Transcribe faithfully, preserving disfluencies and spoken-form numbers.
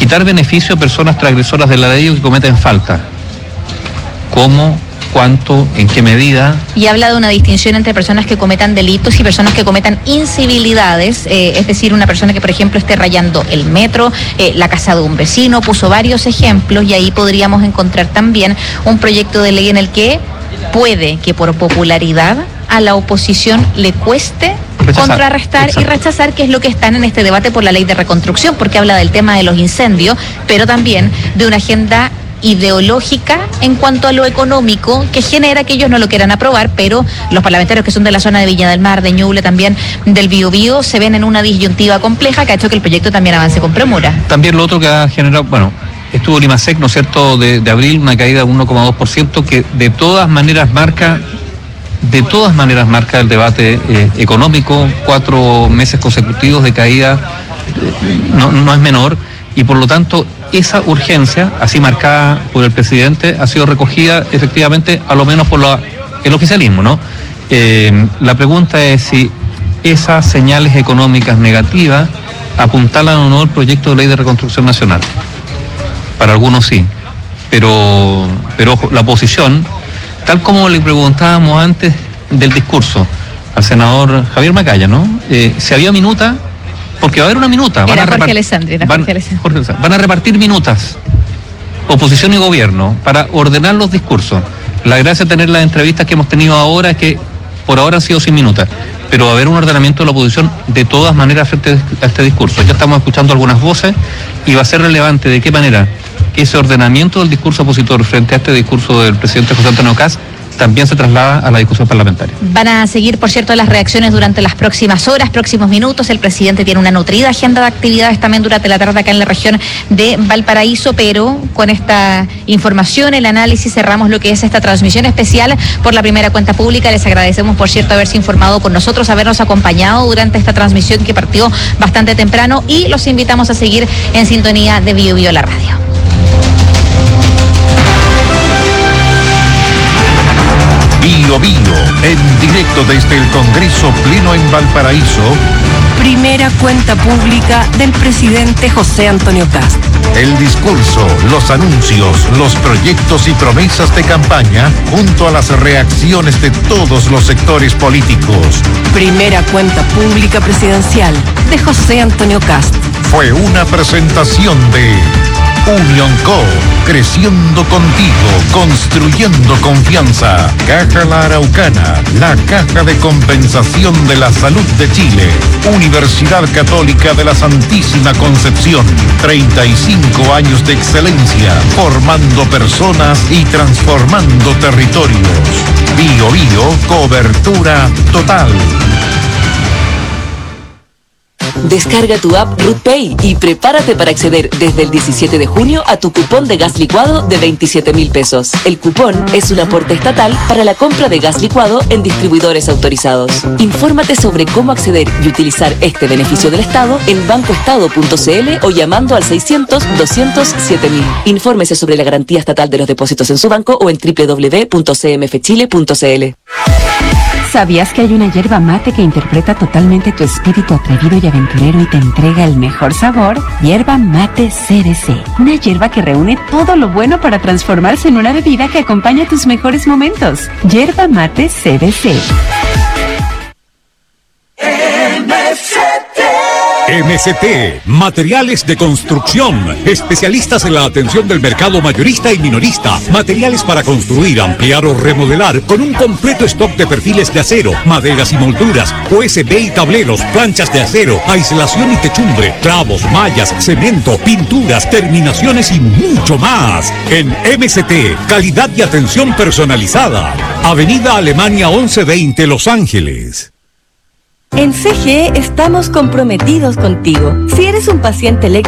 quitar beneficio a personas transgresoras de la ley o que cometen falta. ¿Cómo? ¿Cuánto? ¿En qué medida? Y habla de una distinción entre personas que cometan delitos y personas que cometan incivilidades, eh, es decir, una persona que, por ejemplo, esté rayando el metro, eh, la casa de un vecino, puso varios ejemplos, y ahí podríamos encontrar también un proyecto de ley en el que puede que por popularidad a la oposición le cueste rechazar, contrarrestar exacto. y rechazar, que es lo que están en este debate por la ley de reconstrucción, porque habla del tema de los incendios, pero también de una agenda ideológica en cuanto a lo económico que genera que ellos no lo quieran aprobar, pero los parlamentarios que son de la zona de Viña del Mar, de Ñuble, también del Biobío, se ven en una disyuntiva compleja que ha hecho que el proyecto también avance con premura. También lo otro que ha generado, bueno, estuvo el IMASEC, ¿no es cierto?, de, de abril, una caída de uno coma dos por ciento, que de todas maneras marca, de todas maneras marca el debate eh, económico. Cuatro meses consecutivos de caída eh, no, no es menor, y por lo tanto esa urgencia, así marcada por el presidente, ha sido recogida efectivamente, a lo menos por la, el oficialismo, ¿no? Eh, la pregunta es si esas señales económicas negativas apuntalan o no el proyecto de ley de reconstrucción nacional. Para algunos sí, pero, pero ojo, la oposición, tal como le preguntábamos antes del discurso al senador Javier Macaya, ¿no? Eh, si había minuta, porque va a haber una minuta. Van era a Jorge repart- Alessandri, era van, Jorge Alessandri. Jorge Alessandri. Van a repartir minutas, oposición y gobierno, para ordenar los discursos. La gracia de tener las entrevistas que hemos tenido ahora es que por ahora han sido sin minutas, pero va a haber un ordenamiento de la oposición de todas maneras frente a este discurso. Ya estamos escuchando algunas voces y va a ser relevante de qué manera que ese ordenamiento del discurso opositor frente a este discurso del presidente José Antonio Kast también se traslada a la discusión parlamentaria. Van a seguir, por cierto, las reacciones durante las próximas horas, próximos minutos. El presidente tiene una nutrida agenda de actividades también durante la tarde acá en la región de Valparaíso, pero con esta información, el análisis, cerramos lo que es esta transmisión especial por la primera cuenta pública. Les agradecemos, por cierto, haberse informado con nosotros, habernos acompañado durante esta transmisión que partió bastante temprano, y los invitamos a seguir en sintonía de Bio Bio la radio. Bio Bio, en directo desde el Congreso Pleno en Valparaíso. Primera cuenta pública del presidente José Antonio Kast. El discurso, los anuncios, los proyectos y promesas de campaña, junto a las reacciones de todos los sectores políticos. Primera cuenta pública presidencial de José Antonio Kast. Fue una presentación de Unión Co, creciendo contigo, construyendo confianza. Caja La Araucana, la caja de compensación de la salud de Chile. Universidad Católica de la Santísima Concepción. treinta y cinco años de excelencia, formando personas y transformando territorios. Bio Bio, cobertura total. Descarga tu app RootPay y prepárate para acceder desde el diecisiete de junio a tu cupón de gas licuado de veintisiete mil pesos. El cupón es un aporte estatal para la compra de gas licuado en distribuidores autorizados. Infórmate sobre cómo acceder y utilizar este beneficio del Estado en bancoestado punto cl o llamando al seiscientos, doscientos siete mil. Infórmese sobre la garantía estatal de los depósitos en su banco o en doble u doble u doble u punto c m f chile punto c l. ¿Sabías que hay una yerba mate que interpreta totalmente tu espíritu atrevido y aventurero y te entrega el mejor sabor? Yerba Mate C D C. Una yerba que reúne todo lo bueno para transformarse en una bebida que acompaña tus mejores momentos. Yerba Mate C D C. M S T, Materiales de Construcción, especialistas en la atención del mercado mayorista y minorista, materiales para construir, ampliar o remodelar, con un completo stock de perfiles de acero, maderas y molduras, U S B y tableros, planchas de acero, aislación y techumbre, clavos, mallas, cemento, pinturas, terminaciones y mucho más. En M S T, calidad y atención personalizada. Avenida Alemania once veinte, Los Ángeles. En C G E estamos comprometidos contigo. Si eres un paciente eléctrico